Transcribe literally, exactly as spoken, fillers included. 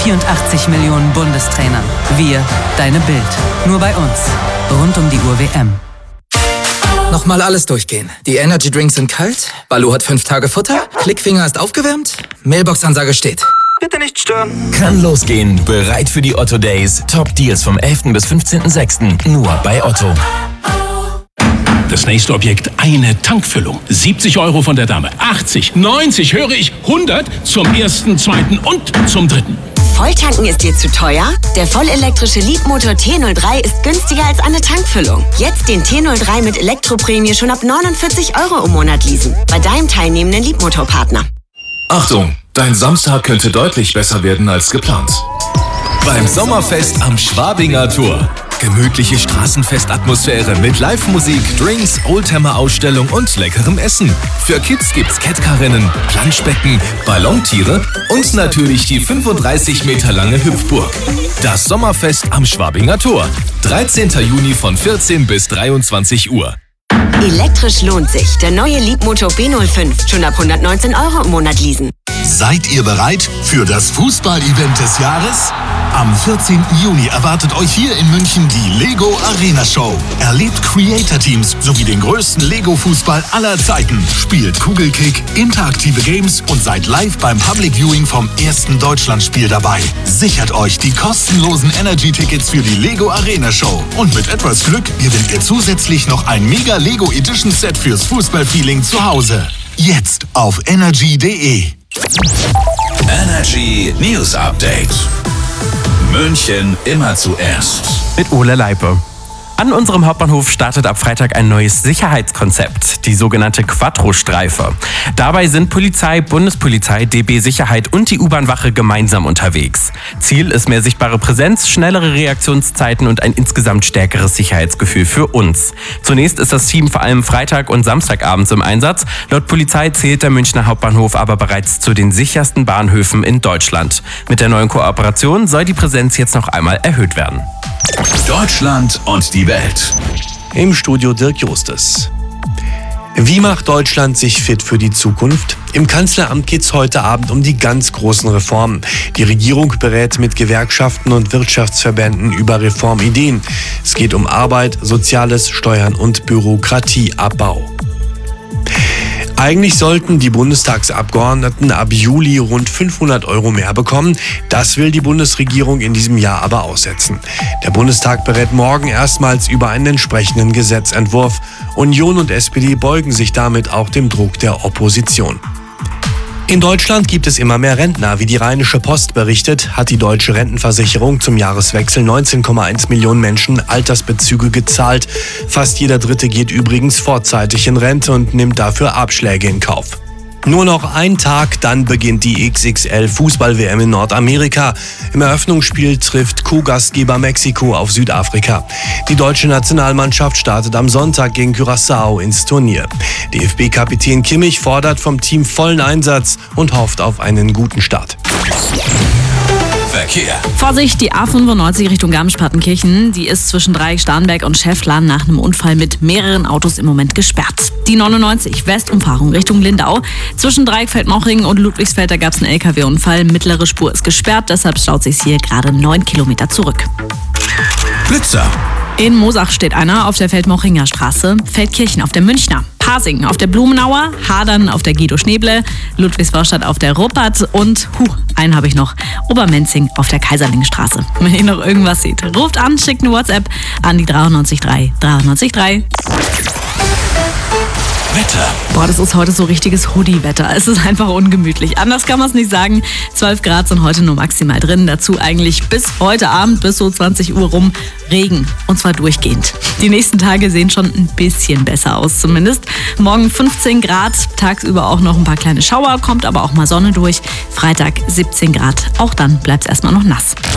vierundachtzig Millionen Bundestrainern. Wir, deine Bild. Nur bei uns. Rund um die Uhr W M. Nochmal alles durchgehen. Die Energy Drinks sind kalt, Baloo hat fünf Tage Futter, Klickfinger ist aufgewärmt, Mailbox-Ansage steht. Bitte nicht stören. Kann losgehen. Bereit für die Otto Days. Top Deals vom elften bis fünfzehnten sechsten Nur bei Otto. Das nächste Objekt, eine Tankfüllung. siebzig Euro von der Dame. achtzig, neunzig, höre ich, hundert zum ersten, zweiten und zum dritten. Volltanken ist dir zu teuer? Der vollelektrische Leapmotor T null drei ist günstiger als eine Tankfüllung. Jetzt den T null drei mit Elektroprämie schon ab neunundvierzig Euro im Monat leasen. Bei deinem teilnehmenden Leapmotor-Partner. Achtung, dein Samstag könnte deutlich besser werden als geplant. Beim Sommerfest am Schwabinger Tor. Gemütliche Straßenfestatmosphäre mit Live-Musik, Drinks, Oldtimer-Ausstellung und leckerem Essen. Für Kids gibt's Catcar-Rennen, Planschbecken, Ballontiere und natürlich die fünfunddreißig Meter lange Hüpfburg. Das Sommerfest am Schwabinger Tor. dreizehnten Juni von vierzehn bis dreiundzwanzig Uhr. Elektrisch lohnt sich. Der neue Leapmotor B null fünf. Schon ab hundertneunzehn Euro im Monat leasen. Seid ihr bereit für das Fußball-Event des Jahres? Am vierzehnten Juni erwartet euch hier in München die Lego Arena Show. Erlebt Creator-Teams sowie den größten Lego-Fußball aller Zeiten. Spielt Kugelkick, interaktive Games und seid live beim Public Viewing vom ersten Deutschlandspiel dabei. Sichert euch die kostenlosen Energy-Tickets für die Lego Arena Show. Und mit etwas Glück gewinnt ihr zusätzlich noch ein mega Lego Edition Set fürs Fußballfeeling zu Hause. Jetzt auf energy punkt de. Energy News Update. München immer zuerst. Mit Ole Leipe. An unserem Hauptbahnhof startet ab Freitag ein neues Sicherheitskonzept, die sogenannte Quattro-Streife. Dabei sind Polizei, Bundespolizei, D B Sicherheit und die U-Bahn-Wache gemeinsam unterwegs. Ziel ist mehr sichtbare Präsenz, schnellere Reaktionszeiten und ein insgesamt stärkeres Sicherheitsgefühl für uns. Zunächst ist das Team vor allem Freitag und Samstagabends im Einsatz. Laut Polizei zählt der Münchner Hauptbahnhof aber bereits zu den sichersten Bahnhöfen in Deutschland. Mit der neuen Kooperation soll die Präsenz jetzt noch einmal erhöht werden. Deutschland und die Welt. Im Studio Dirk Jostes. Wie macht Deutschland sich fit für die Zukunft? Im Kanzleramt geht es heute Abend um die ganz großen Reformen. Die Regierung berät mit Gewerkschaften und Wirtschaftsverbänden über Reformideen. Es geht um Arbeit, Soziales, Steuern und Bürokratieabbau. Eigentlich sollten die Bundestagsabgeordneten ab Juli rund fünfhundert Euro mehr bekommen. Das will die Bundesregierung in diesem Jahr aber aussetzen. Der Bundestag berät morgen erstmals über einen entsprechenden Gesetzentwurf. Union und S P D beugen sich damit auch dem Druck der Opposition. In Deutschland gibt es immer mehr Rentner. Wie die Rheinische Post berichtet, hat die Deutsche Rentenversicherung zum Jahreswechsel neunzehn Komma eins Millionen Menschen Altersbezüge gezahlt. Fast jeder Dritte geht übrigens vorzeitig in Rente und nimmt dafür Abschläge in Kauf. Nur noch ein Tag, dann beginnt die X X L-Fußball-W M in Nordamerika. Im Eröffnungsspiel trifft Co-Gastgeber Mexiko auf Südafrika. Die deutsche Nationalmannschaft startet am Sonntag gegen Curaçao ins Turnier. D F B-Kapitän Kimmich fordert vom Team vollen Einsatz und hofft auf einen guten Start. Verkehr. Vorsicht, die A fünfundneunzig Richtung Garmisch-Partenkirchen, die ist zwischen Dreieck Starnberg und Schäfflern nach einem Unfall mit mehreren Autos im Moment gesperrt. Die neunundneunzig Westumfahrung Richtung Lindau. Zwischen Dreieck Feldmochring und Ludwigsfeld, da gab es einen L K W-Unfall. Mittlere Spur ist gesperrt, deshalb staut sich hier gerade neun Kilometer zurück. Blitzer. In Moosach steht einer auf der Feldmochinger Straße, Feldkirchen auf der Münchner, Pasing auf der Blumenauer, Hadern auf der Guido-Schneeble, Ludwigsvorstadt auf der Ruppert und, huh, einen habe ich noch, Obermenzing auf der Kaiserlingstraße. Wenn ihr noch irgendwas seht, ruft an, schickt eine WhatsApp an die dreiundneunzig drei dreiundneunzig drei. Wetter. Boah, das ist heute so richtiges Hoodie-Wetter. Es ist einfach ungemütlich. Anders kann man es nicht sagen. zwölf Grad sind heute nur maximal drin. Dazu eigentlich bis heute Abend, bis so zwanzig Uhr rum, Regen. Und zwar durchgehend. Die nächsten Tage sehen schon ein bisschen besser aus zumindest. Morgen fünfzehn Grad, tagsüber auch noch ein paar kleine Schauer, kommt aber auch mal Sonne durch. Freitag siebzehn Grad. Auch dann bleibt es erstmal noch nass.